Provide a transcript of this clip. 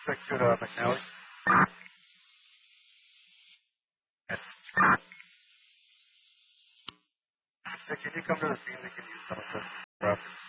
Check to McNally. Can you come to the scene? They can use some of the reference.